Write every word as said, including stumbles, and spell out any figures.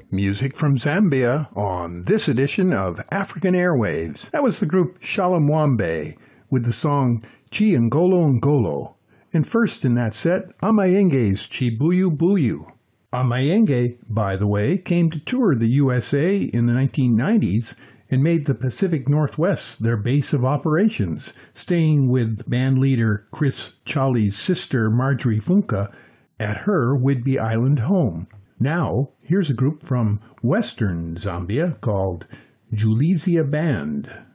Music from Zambia on this edition of African Airwaves. That was the group Shalamwambe with the song Chi Ngolo Ngolo. And first in that set, Amayenge's Chibuyu Buyu. Amayenge, by the way, came to tour the U S A in the nineteen nineties and made the Pacific Northwest their base of operations, staying with band leader Chris Chali's sister Marjorie Funka at her Whidbey Island home. Now, here's a group from western Zambia called Julizia Band.